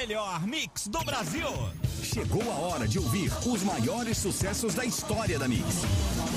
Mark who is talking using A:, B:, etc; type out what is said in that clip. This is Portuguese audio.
A: melhor mix do Brasil.
B: Chegou a hora de ouvir os maiores sucessos da história da Mix.